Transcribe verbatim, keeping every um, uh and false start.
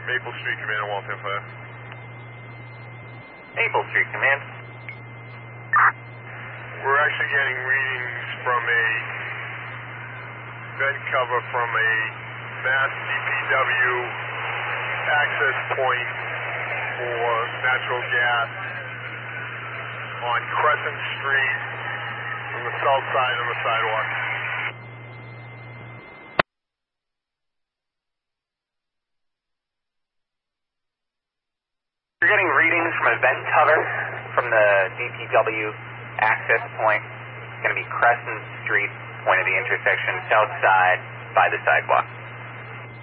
Maple Street Command, one ten five. Maple Street Command. We're actually getting readings from a vent cover from a Mass D P W access point for natural gas on Crescent Street on the south side of the sidewalk. We're getting readings from a vent cover from the D P W access point. It's going to be Crescent Street, point of the intersection, south side by the sidewalk.